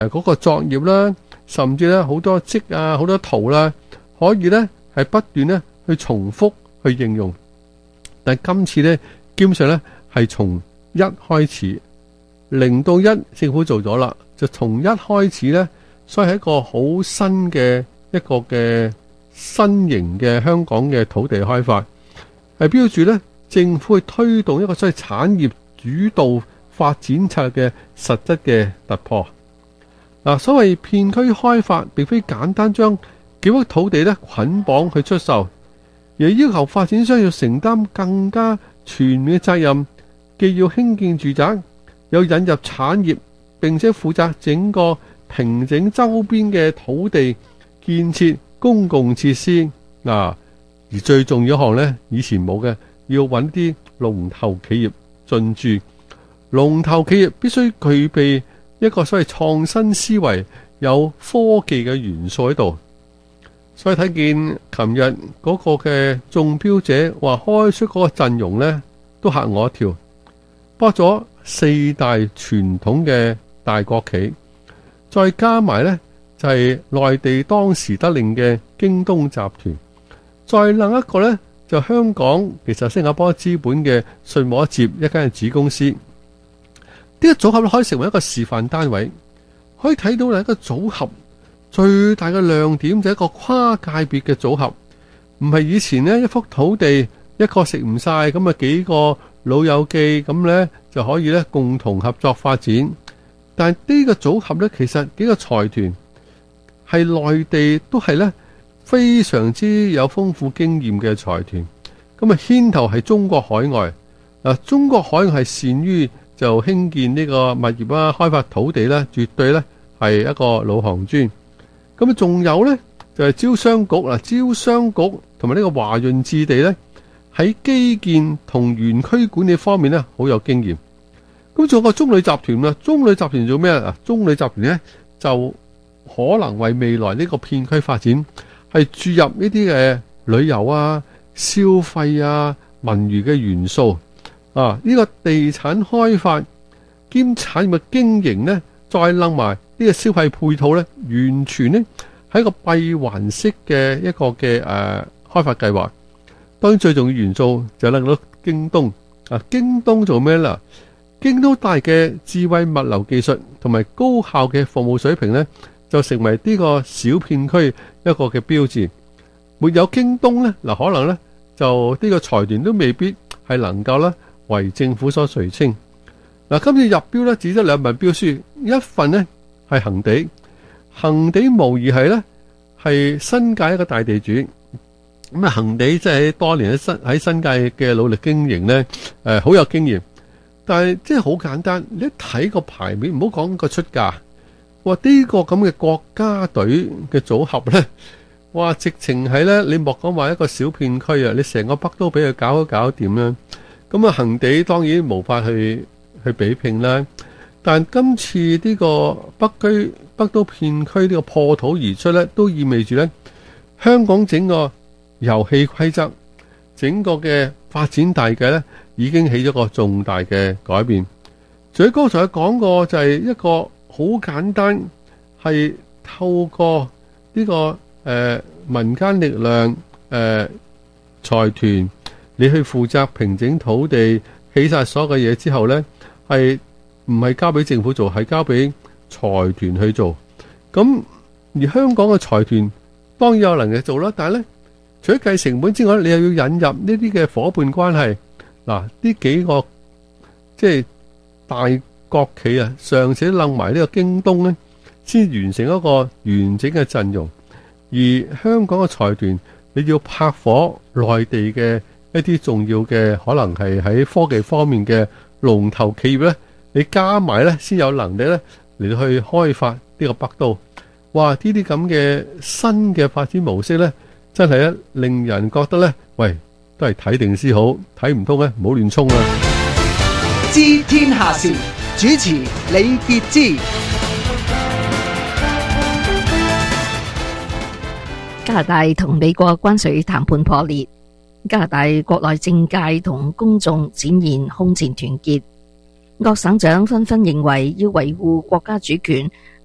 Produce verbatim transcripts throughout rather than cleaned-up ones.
誒嗰個作業啦，甚至咧好多積啊、好多圖啦，可以咧係不斷咧去重複去應用。但係今次咧，基本上咧係從一開始，零到一政府做咗啦，就從一開始咧，所以係一個好新嘅一個嘅新型嘅香港嘅土地開發，係標住咧政府去推動一個所謂產業主導發展策略嘅實質嘅突破。嗱，所謂片區開發並非簡單將幾幅土地咧捆綁去出售，而要求發展商要承擔更加全面嘅責任，既要興建住宅，又引入產業，並且負責整個平整周邊嘅土地建設公共設施。嗱，而最重要一項呢，以前冇嘅，要揾啲龍頭企業進駐。龍頭企業必須具備一個所謂創新思維，有科技嘅元素喺度。所以睇見琴日嗰個嘅中標者話開出嗰個陣容呢，都嚇我一跳。包咗四大傳統嘅大國企，再加埋呢就係、是、內地當時得令嘅京東集團，再另一個呢，就香港其實新加坡資本嘅信和接一間子公司。呢、這個組合可以成為一個示範單位，可以睇到一個組合最大嘅亮點就係一個跨界別嘅組合，唔係以前呢一幅土地一個食唔晒，咁啊幾個老友記咁呢就可以呢共同合作發展。但係呢個組合呢，其實幾個財團係內地都係呢非常之有豐富經驗嘅財團，咁啊牽頭係中國海外。嗱，中國海外係善於就興建呢個物業啦、開發土地咧，絕對咧係一個老行尊。咁啊，仲有咧就係招商局啦，招商局同埋呢個華潤置地咧喺基建同園區管理方面咧好有經驗。咁仲有個中旅集團啦，中旅集團做咩啊？中旅集團咧就可能為未來呢個片區發展係注入呢啲嘅旅遊啊、消費啊、文娛嘅元素。啊！呢、這個地產開發兼產業嘅經營呢，再諗埋呢個消費配套呢，完全呢係一個閉環式嘅一個嘅誒、呃、開發計劃。當然最重要元素就諗到京東啊！京東做咩啦？京東帶嘅智慧物流技術同埋高效嘅服務水平呢，就成為呢個小片區一個嘅標誌。沒有京東呢，嗱可能呢就呢個財團都未必係能夠呢為政府所垂青。嗱，今次入標咧，只得兩份標書，一份呢係恒地，恒地無疑係咧係新界一個大地主。咁啊，恒地即係多年喺新喺新界嘅努力經營咧，誒、呃、好有經驗。但係即係好簡單，你一睇個牌面，唔好講個出價，哇！呢、這個咁嘅國家隊嘅組合咧，哇！直情係咧，你莫講話一個小片區啊，你成個北都俾佢搞一搞掂啦。咁啊，恒地當然無法去去比拼啦。但今次呢個北區北都片區呢個破土而出咧，都意味住咧香港整個遊戲規則、整個嘅發展大計咧，已經起咗個重大嘅改變。除咗剛才講過，就係一個好簡單，係透過呢、這個誒、呃、民間力量誒財團。你去負責平整土地，起晒所有嘅嘢之後呢，係唔係交俾政府做，係交俾財團去做。咁而香港嘅財團當然有能力做啦，但係呢，除咗計成本之外，你又要引入呢啲嘅夥伴關係。嗱，呢幾個即係大國企啊，尚且楞埋呢個京東呢，先完成一個完整嘅陣容。而香港嘅財團，你要拍火內地嘅一啲重要嘅可能係喺科技方面嘅龍頭企業呢，你加埋呢先有能力呢嚟到去開發呢個北都。哇！呢啲咁嘅新嘅發展模式呢，真係咧令人覺得呢，喂，都係睇定先好，睇唔通呢，唔好亂衝啊！ 知天下事，主持李傑之。 加拿大同美國關稅談判破裂。加拿大國內政界同公眾展現空前團結，各省長紛紛認為要維護國家主權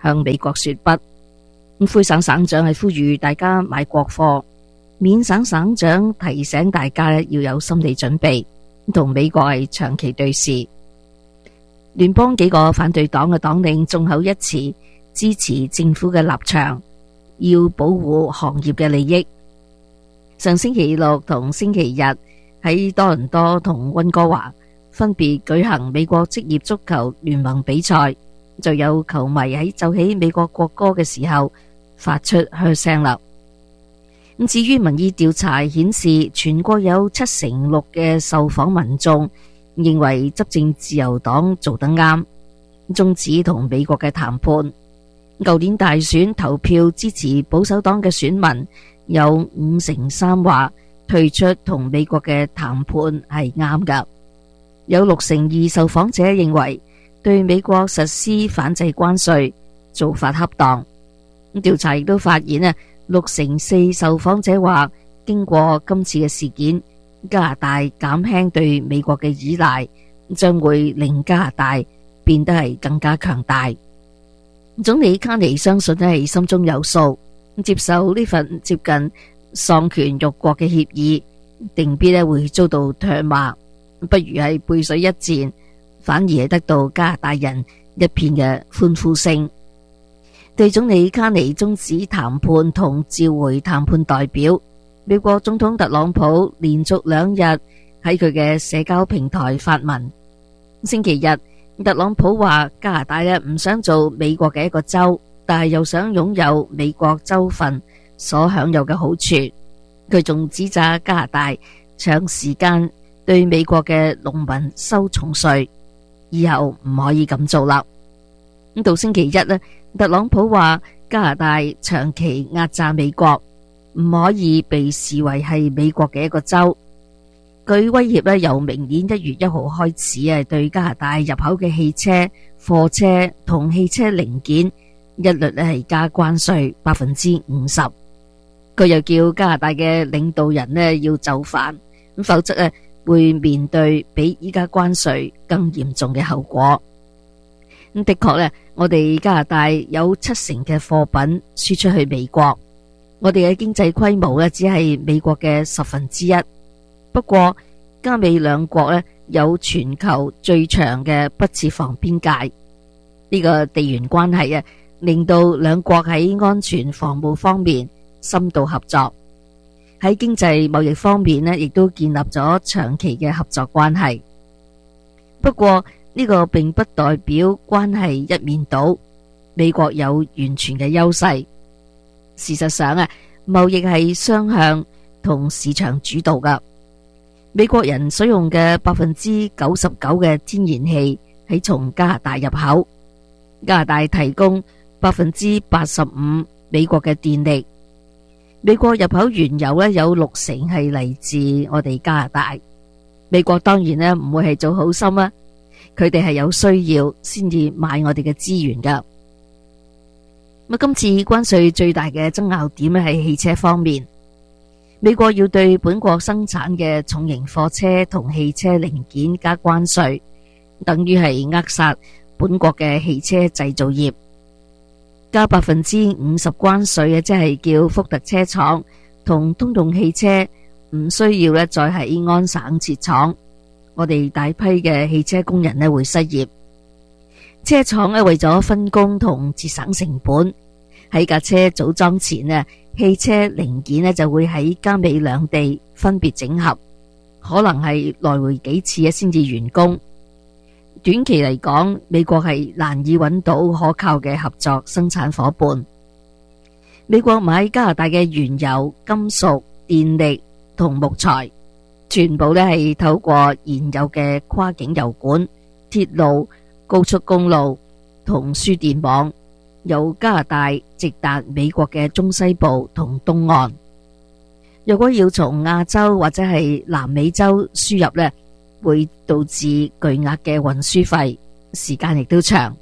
向美國說不。咁魁省省長係呼籲大家買國貨，緬省省長提醒大家要有心理準備，同美國係長期對峙。聯邦幾個反對黨嘅黨領眾口一詞支持政府嘅立場，要保護行業嘅利益。上星期六同星期日喺多倫多同溫哥華分別舉行美國職業足球聯盟比賽，就有球迷喺奏起美國國歌嘅時候發出噓聲啦。咁至於民意調查顯示，全國有七成六嘅受訪民眾認為執政自由黨做得啱，終止同美國嘅談判。舊年大選投票支持保守黨嘅選民有五成三話退出同美國嘅談判係啱㗎，有六成二受訪者認為對美國實施反制關稅做法恰當。調查亦都發現啊，六成四受訪者話經過今次嘅事件，加拿大減輕對美國嘅依賴，將會令加拿大變得係更加強大。總理卡尼相信係心中有數，接受呢份接近喪權辱國嘅協議，定必咧會遭到唾罵，不如係背水一戰，反而係得到加拿大人一片嘅歡呼聲。對總理卡尼終止談判同召回談判代表，美國總統特朗普連續兩日喺佢嘅社交平台發文。星期日，特朗普話加拿大咧唔想做美國嘅一個州，但係又想擁有美國州份所享有嘅好處。佢仲指責加拿大長時間對美國嘅農民收重稅，以後唔可以咁做啦。咁到星期一咧，特朗普話加拿大長期壓榨美國，唔可以被視為係美國嘅一個州。佢威脅咧，由明年一月一號開始啊，對加拿大入口嘅汽車、貨車同汽車零件一律咧係加關稅百分之五十。佢又叫加拿大嘅領導人咧要就範，咁否則咧會面對比依家關稅更嚴重嘅後果。咁的確咧，我哋加拿大有七成嘅貨品輸出去美國，我哋嘅經濟規模咧只係美國嘅十分之一。不過加美兩國咧有全球最長嘅不設防邊界，呢個地緣關係啊，令到兩國喺安全防務方面深度合作，喺經濟貿易方面咧亦都建立咗長期嘅合作關係。不過呢個並不代表關係一面倒，美國有完全嘅優勢。事實上啊，貿易係雙向同市場主導噶。美國人所用嘅百分之九十九嘅天然氣係從加拿大入口，加拿大提供百分之八十五美國嘅電力。美國入口原油咧有六成係嚟自我哋加拿大。美國當然咧唔會係做好心啊，佢哋係有需要先至買我哋嘅資源噶。咁今次關稅最大嘅爭拗點咧係汽車方面。美國要對本國生產嘅重型貨車同汽車零件加關稅，等於係扼殺本國嘅汽車製造業。加百分之五十關稅嘅，即係叫福特車廠同通用汽車唔需要咧再喺安省設廠，我哋大批嘅汽車工人咧會失業。車廠咧為咗分工同節省成本，喺架車組裝前呢，汽車零件呢就會喺加美兩地分別整合，可能係來回幾次先至完工。短期嚟講，美國係難以揾到可靠嘅合作生產夥伴。美國買加拿大嘅原油、金屬、電力同木材，全部呢係透過現有嘅跨境油管、鐵路、高速公路同輸電網，由加拿大直達美國嘅中西部同東岸。如果要從亞洲或者係南美洲輸入呢，會導致巨額嘅運輸費，時間亦都長。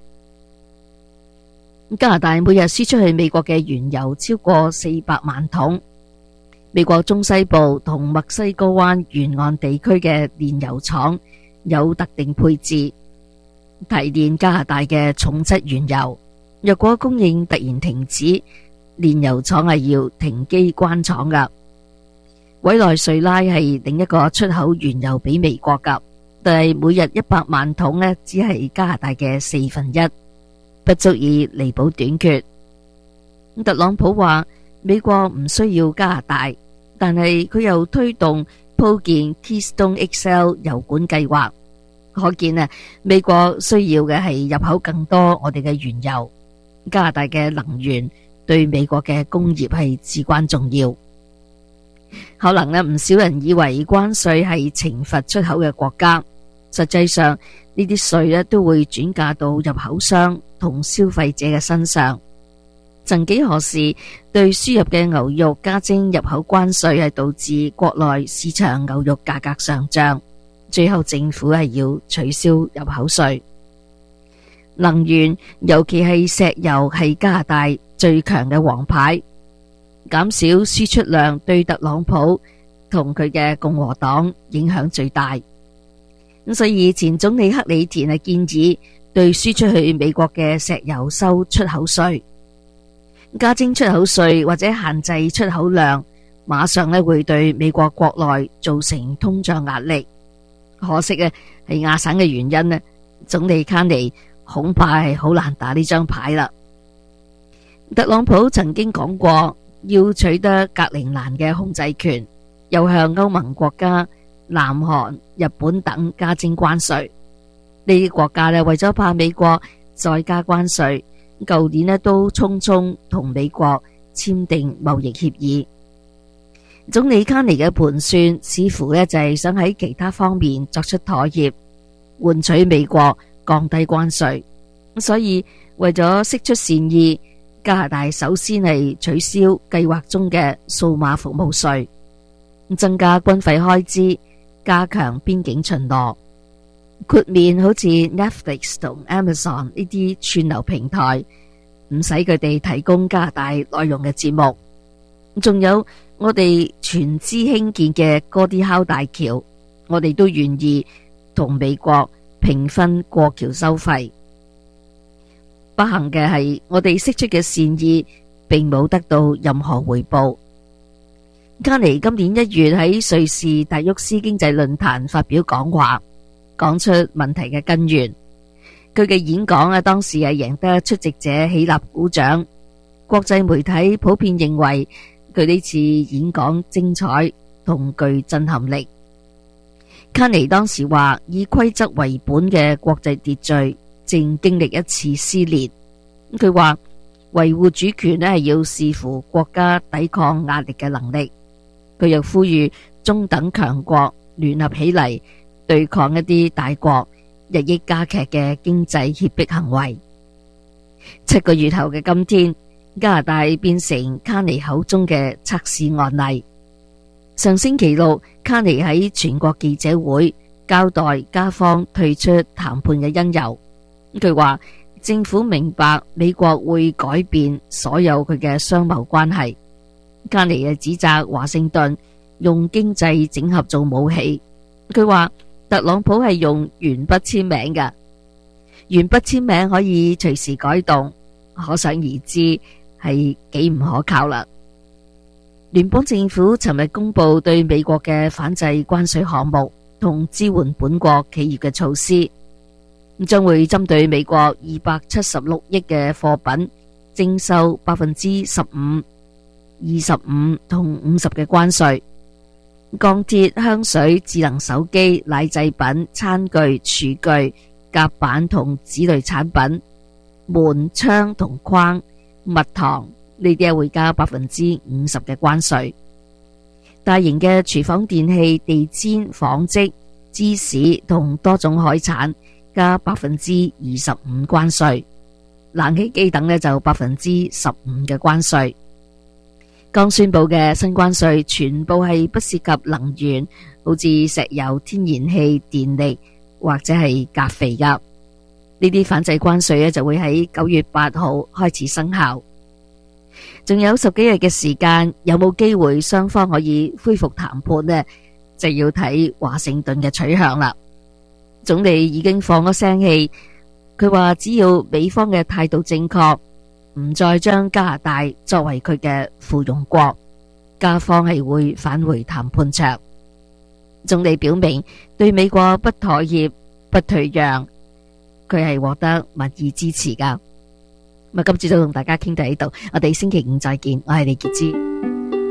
加拿大每日輸出去美國嘅原油超過四百萬桶。美國中西部同墨西哥灣沿岸地區嘅煉油廠有特定配置，提煉加拿大嘅重質原油。 若果供應突然停止，煉油廠係要停機關廠噶。委內瑞拉係另一個出口原油俾美國噶，但係每日一百萬桶呢，只係加拿大嘅四分一，不足以彌補短缺。特朗普話美國唔需要加拿大，但係佢又推動鋪建 Keystone X L 油管計劃，可見啊，美國需要嘅係入口更多我哋嘅原油。加拿大嘅能源對美國嘅工業係至關重要。可能呢，唔少人以為關稅係懲罰出口嘅國家，實際上呢啲稅呢都會轉嫁到入口商同消費者嘅身上。曾幾何時，對輸入嘅牛肉加徵入口關稅係導致國內市場牛肉價格上漲，最後政府係要取消入口稅。能源，尤其係石油，係加拿大最強嘅王牌。減少輸出量對特朗普同佢嘅共和黨影響最大。咁所以前總理克里田係建議對輸出去美國嘅石油收出口稅，加徵出口稅或者限制出口量，馬上咧會對美國國內造成通脹壓力。可惜嘅係亞省嘅原因呢，總理卡尼恐怕係好難打呢張牌啦。特朗普曾經講過要取得格陵蘭嘅控制權，又向歐盟國家、南韓、日本等加徵關稅。呢啲國家咧為咗怕美國再加關稅，舊年咧都匆匆同美國簽訂貿易協議。總理卡尼嘅盤算似乎咧就係想喺其他方面作出妥協，換取美國降低關稅。所以為咗釋出善意，加拿大首先係取消計劃中嘅數碼服務稅，增加軍費開支，加強邊境巡邏，豁免好似 Netflix 同 Amazon 呢啲串流平台，唔使佢哋提供加拿大內容嘅節目。仲有我哋全資興建嘅哥迪考大橋，我哋都願意同美國平分過橋收費。不幸嘅係，我哋釋出嘅善意並冇得到任何回報。卡尼今年一月喺瑞士達沃斯經濟論壇發表講話，講出問題嘅根源。佢嘅演講啊，當時係贏得出席者起立鼓掌。國際媒體普遍認為佢呢次演講精彩同具震撼力。卡尼當時話，以規則為本嘅國際秩序正經歷一次撕裂。佢話維護主權咧係要視乎國家抵抗壓力嘅能力。佢又呼籲中等強國聯合起嚟對抗一啲大國日益加劇嘅經濟脅迫行為。七個月後嘅今天，加拿大變成卡尼口中嘅測試案例。上星期六，卡尼喺全國記者會交代加方退出談判嘅因由。佢話政府明白美國會改變所有佢嘅商貿關係。卡尼嘅指責華盛頓用經濟整合做武器。佢話特朗普係用鉛筆簽名嘅，鉛筆簽名可以隨時改動，可想而知係幾唔可靠啦。聯邦政府尋日公布對美國嘅反制關稅項目同支援本國企業嘅措施，將會針對美國二百七十六億嘅貨品徵收百分之十五、二十五同五十嘅關稅。鋼鐵、香水、智能手機、奶製品、餐具、廚具、甲板同紙類產品、門窗同框、蜜糖呢啲會加百分之五十嘅關稅。大型嘅廚房電器、地氈、紡織、芝士同多種海產加百分之二十五關稅。冷氣機等呢就百分之十五嘅關稅。剛宣布嘅新關稅全部係不涉及能源，好似石油、天然氣、電力或者係鉀肥噶。呢啲反制關稅呢就會喺九月八號開始生效。仲有十幾日嘅時間，有冇機會雙方可以恢復談判呢？就要睇華盛頓嘅取向啦。總理已經放咗聲氣，佢話只要美方嘅態度正確， 唔再將加拿大作為佢嘅附庸國，加方係會返回談判桌。總理表明對美國不妥協、不退讓，佢係獲得民意支持噶。咁啊，今次就同大家傾到呢度，我哋星期五再見，我係李潔芝。